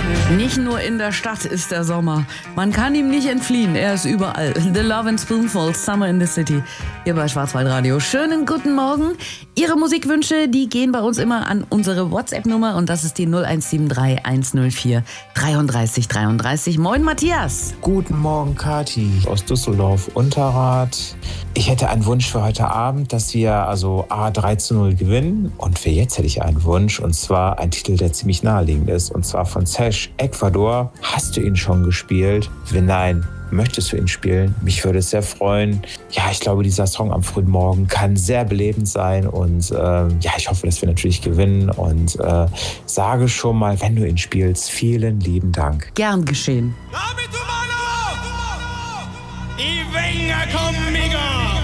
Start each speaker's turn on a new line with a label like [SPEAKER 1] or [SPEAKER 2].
[SPEAKER 1] Nicht nur in der Stadt ist der Sommer. Man kann ihm nicht entfliehen. Er ist überall. The Love and Spoonful, Summer in the City. Hier bei Schwarzwaldradio. Schönen guten Morgen. Ihre Musikwünsche, die gehen bei uns immer an unsere WhatsApp-Nummer und das ist die 0173 104 33 33. Moin Matthias.
[SPEAKER 2] Guten Morgen Kathi aus Düsseldorf Unterrad. Ich hätte einen Wunsch für heute Abend, dass wir A 3:0 gewinnen. Und für jetzt hätte ich einen Wunsch, und zwar ein Titel, der ziemlich naheliegend ist, und zwar von Sesh, Ecuador. Hast du ihn schon gespielt? Wenn nein, möchtest du ihn spielen? Mich würde es sehr freuen. Ja, ich glaube, dieser Song am frühen Morgen kann sehr belebend sein und ich hoffe, dass wir natürlich gewinnen und sage schon mal, wenn du ihn spielst, vielen lieben Dank.
[SPEAKER 1] Gern geschehen.
[SPEAKER 3] Y venga conmigo.